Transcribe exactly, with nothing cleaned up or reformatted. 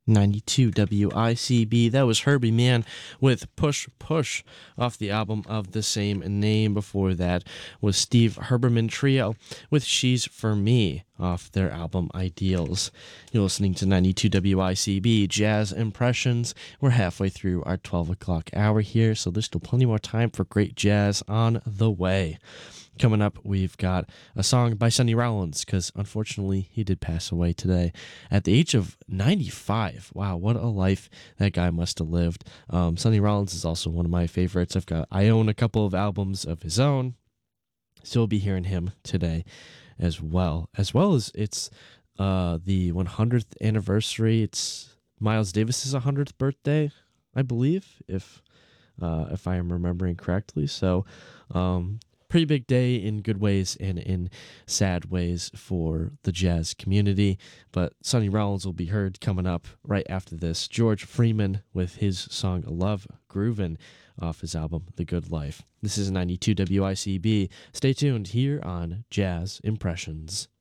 ninety-two W I C B. That was Herbie Mann with Push Push off the album of the same name. Before that was Steve Herbermann Trio with She's For Me off their album Ideals. You're listening to ninety-two W I C B Jazz Impressions. We're halfway through our twelve o'clock hour here, so there's still plenty more time for great jazz on the way. Coming up, we've got a song by Sonny Rollins, because unfortunately he did pass away today at the age of ninety-five. Wow, what a life that guy must have lived. Um, Sonny Rollins is also one of my favorites. I've got I own a couple of albums of his own, so we'll be hearing him today as well. As well as it's uh, the one hundredth anniversary. It's Miles Davis's one hundredth birthday, I believe, if uh, if I am remembering correctly. So. Um, Pretty big day in good ways and in sad ways for the jazz community. But Sonny Rollins will be heard coming up right after this. George Freeman with his song Love Groovin' off his album The Good Life. This is ninety-two W I C B. Stay tuned here on Jazz Impressions.